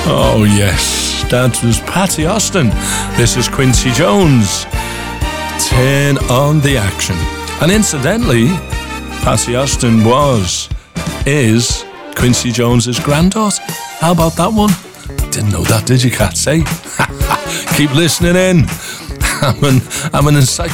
Oh, yes. That was Patty Austin. This is Quincy Jones. Turn on the action. And incidentally, Patty Austin is Quincy Jones's granddaughter. How about that one? Didn't know that, did you, cats, eh? Keep listening in. I'm an